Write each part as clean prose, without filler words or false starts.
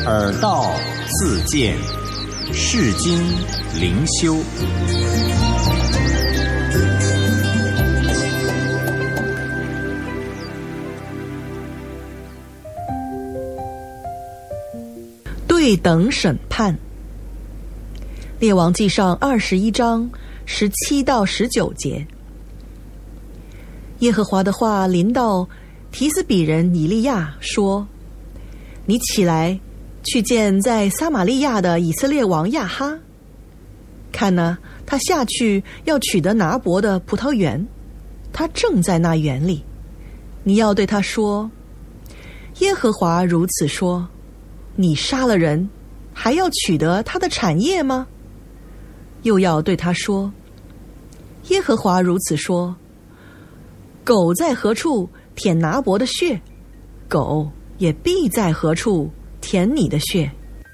耳道自见，世经灵修。 对等审判。列王纪上21章17到19节。耶和华的话临到提斯比人以利亚说：你起来，去见在撒玛利亚的以色列王亚哈。看哪，他下去要取得拿伯的葡萄园，他正在那园里。你要对他说：耶和华如此说，你杀了人，还要取得他的产业吗？又要对他说：耶和华如此说，狗在何处舔拿伯的血，狗也必在何处舔你的血。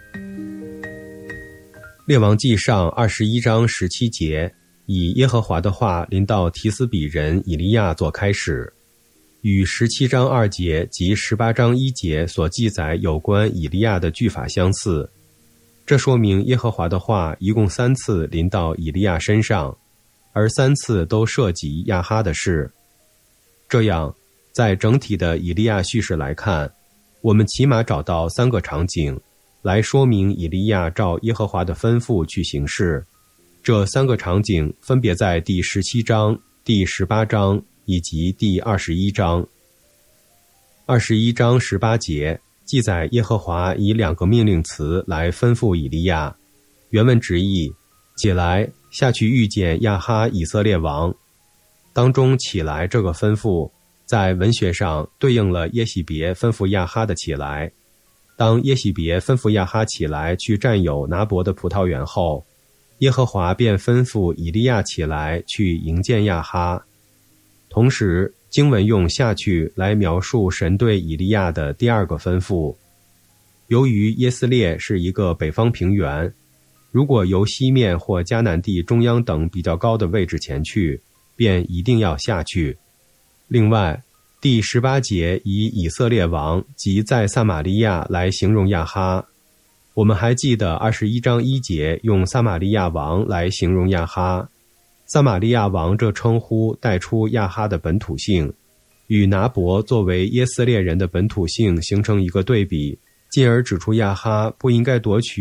列王纪上21章17节，以耶和华的话临到提斯比人以利亚做开始，与17章2节及18章1节所记载有关以利亚的句法相似。这说明耶和华的话一共3次临到以利亚身上，而3次都涉及亚哈的事。这样，在整体的以利亚叙事来看，我们起码找到3个场景来说明以利亚照耶和华的吩咐去行事。这3个场景分别在第17章、第18章以及第21章。21章18节记载耶和华以2个命令词来吩咐以利亚，原文直译：起来，下去遇见亚哈以色列王。当中起来这个吩咐在文学上对应了耶洗别吩咐亚哈的起来。当耶洗别吩咐亚哈起来去占有拿伯的葡萄园后，耶和华便吩咐以利亚起来去迎见亚哈。同时经文用下去来描述神对以利亚的第2个吩咐。由于耶斯列是一个北方平原，如果由西面或迦南地中央等比较高的位置前去，便一定要下去。另外，第18节以以色列王及在撒玛利亚来形容亚哈。我们还记得21章1节用撒玛利亚王来形容亚哈。撒玛利亚王这称呼带出亚哈的本土性，与拿伯作为耶斯列人的本土性形成一个对比，进而指出亚哈不应该夺取